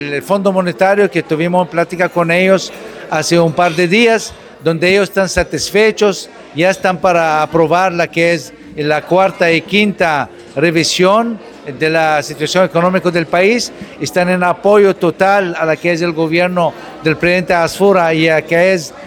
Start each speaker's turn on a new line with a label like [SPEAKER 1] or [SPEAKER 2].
[SPEAKER 1] El Fondo Monetario, que tuvimos plática con ellos hace un par de días, donde ellos están satisfechos, ya están para aprobar la que es la cuarta y quinta revisión de la situación económica del país, están en apoyo total a la que es el gobierno del presidente Asfura y a que es